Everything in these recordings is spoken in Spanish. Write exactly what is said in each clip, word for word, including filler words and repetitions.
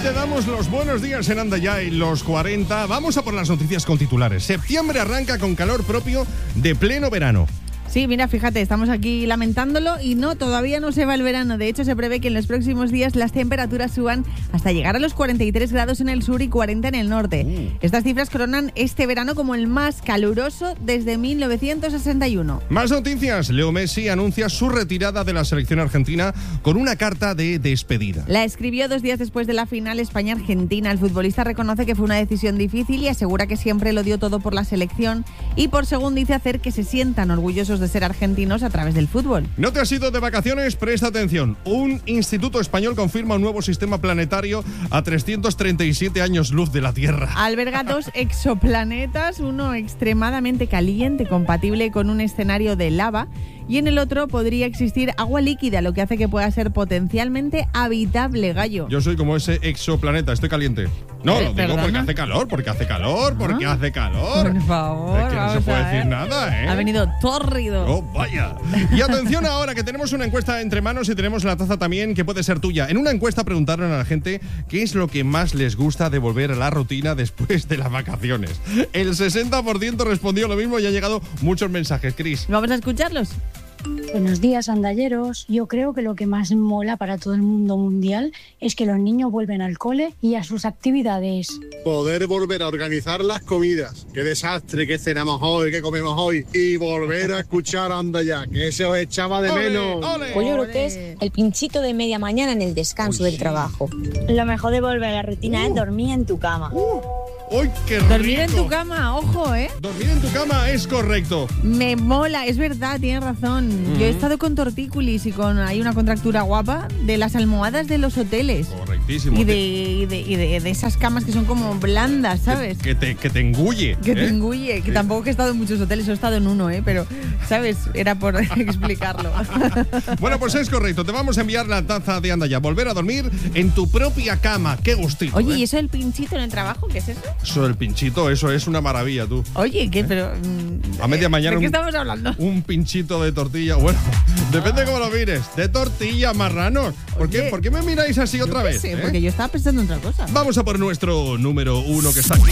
te damos los buenos días en Anda Ya y los cuarenta. Vamos a por las noticias con titulares. Septiembre arranca con calor propio de pleno verano. Sí, mira, fíjate, estamos aquí lamentándolo y no, todavía no se va el verano. De hecho, se prevé que en los próximos días las temperaturas suban hasta llegar a los cuarenta y tres grados en el sur y cuarenta en el norte. Uh. Estas cifras coronan este verano como el más caluroso desde mil novecientos sesenta y uno. Más noticias. Leo Messi anuncia su retirada de la selección argentina con una carta de despedida. La escribió dos días después de la final España-Argentina. El futbolista reconoce que fue una decisión difícil y asegura que siempre lo dio todo por la selección y por, según dice, hacer que se sientan orgullosos de ser argentinos a través del fútbol. ¿No te has ido de vacaciones? Presta atención. Un instituto español confirma un nuevo sistema planetario a trescientos treinta y siete años luz de la Tierra. Alberga dos exoplanetas, uno extremadamente caliente, compatible con un escenario de lava, y en el otro podría existir agua líquida, lo que hace que pueda ser potencialmente habitable, Gallo. Yo soy como ese exoplaneta, estoy caliente. No, lo digo porque hace calor, porque hace calor, porque ¿Ah? hace calor. Por favor, es que no se puede decir nada, ¿eh? Ha venido tórrido. Oh, vaya. Y atención ahora, que tenemos una encuesta entre manos y tenemos la taza también, que puede ser tuya. En una encuesta preguntaron a la gente qué es lo que más les gusta de volver a la rutina después de las vacaciones. El sesenta por ciento respondió lo mismo y han llegado muchos mensajes. Cris. Vamos a escucharlos. Buenos días, andalleros. Yo creo que lo que más mola para todo el mundo mundial es que los niños vuelven al cole y a sus actividades. Poder volver a organizar las comidas. Qué desastre, qué cenamos hoy, qué comemos hoy. Y volver a escuchar Anda Ya, que se os echaba de menos. Pues yo creo que es el pinchito de media mañana en el descanso Uy, del trabajo. Lo mejor de volver a la rutina uh. es dormir en tu cama. Uh. ¡Uy, qué rico! Dormir en tu cama, ojo, ¿eh? Dormir en tu cama es correcto. Me mola, es verdad, tienes razón. Mm-hmm. Yo he estado con tortícolis y con hay una contractura guapa de las almohadas de los hoteles. Correctísimo. Y de, y de, y de, de esas camas que son como blandas, ¿sabes? Que, que, te, que te engulle. Que ¿eh? te engulle. Que sí. Tampoco he estado en muchos hoteles, he estado en uno, ¿eh? Pero, ¿sabes? Era por explicarlo. Bueno, pues es correcto. Te vamos a enviar la taza de Anda Ya. Volver a dormir en tu propia cama. ¡Qué gustito! Oye, ¿eh? ¿y eso del pinchito en el trabajo? ¿Qué es eso? Eso del pinchito, eso es una maravilla, tú. Oye, ¿qué? ¿Eh? Pero... Mmm, a media mañana... ¿De qué un, estamos hablando? Un pinchito de tortilla. Bueno, depende cómo lo mires. De tortilla, marranos. ¿Por qué, ¿Por qué me miráis así otra vez? Sé, ¿eh? Porque yo estaba pensando en otra cosa. Vamos a por nuestro número uno que está aquí.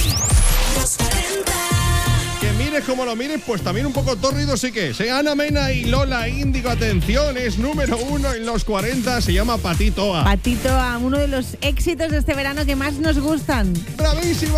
Que mires como lo mires, pues también un poco tórrido sí que es. ¿eh? Ana Mena y Lola Índigo, atención, es número uno en los cuarenta, se llama Patito A. Patito A, uno de los éxitos de este verano que más nos gustan. ¡Bravísimo!